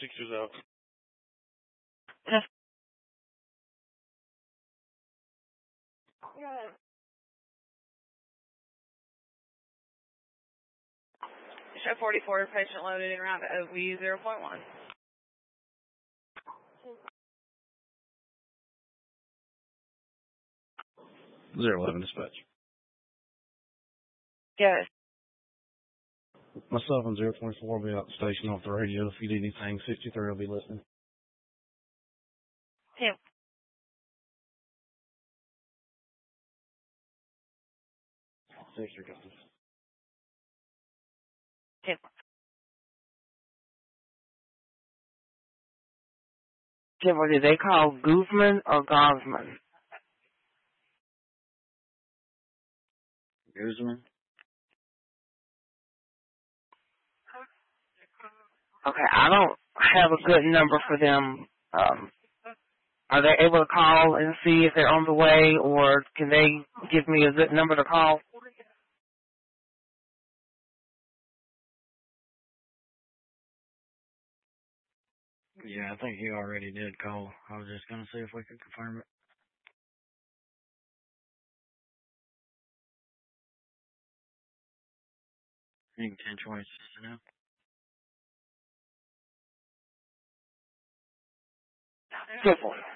6's out. Show 44, patient loaded in route OV 0.1. 011 dispatch. Yes. Myself and 024 will be out the station off the radio. If you need anything, 63 will be listening. Tim. Tim. Tim, what did they call Guzman or Gosman? Guzman. Okay, I don't have a good number for them. Are they able to call and see if they're on the way, or can they give me a good number to call? Yeah, I think he already did call. I was just going to see if we could confirm it. You can 10 choices now. Simple.